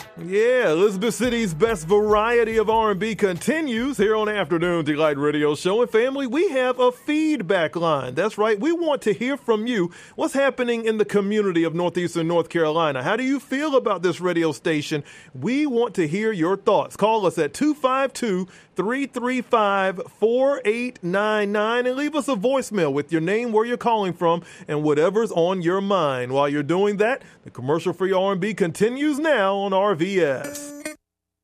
Yeah, Elizabeth City's best variety of R&B continues here on Afternoon Delight Radio Show. And family, we have a feedback line. That's right. We want to hear from you. What's happening in the community of Northeastern North Carolina? How do you feel about this radio station? We want to hear your thoughts. Call us at 252-335-4899 and leave us a voicemail with your name, where you're calling from, and whatever's on your mind. While you're doing that, the commercial-free R&B continues now on RVS.